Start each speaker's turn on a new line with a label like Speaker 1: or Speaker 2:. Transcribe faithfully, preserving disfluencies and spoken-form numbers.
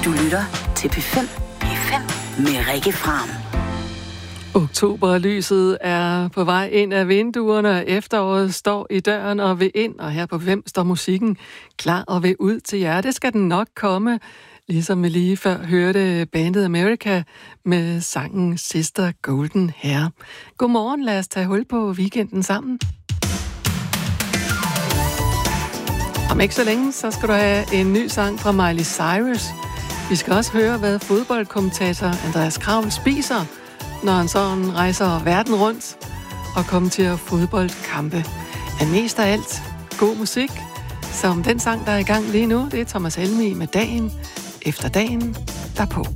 Speaker 1: Du lytter til P fem. P fem med Rikke Fram.
Speaker 2: Oktoberlyset er på vej ind af vinduerne, og efteråret står i døren og vil ind, og her på Hvem står musikken klar og vil ud til jer. Det skal den nok komme, ligesom vi lige før hørte bandet America med sangen Sister Golden Hair. Godmorgen, lad os tage hul på weekenden sammen. Om ikke så længe, så skal du have en ny sang fra Miley Cyrus. Vi skal også høre, hvad fodboldkommentator Andreas Kraul spiser, når han sådan rejser verden rundt og kommenterer fodboldkampe. Men mest af alt god musik, som den sang, der er i gang lige nu, det er Thomas Helmig med Dagen efter dagen derpå.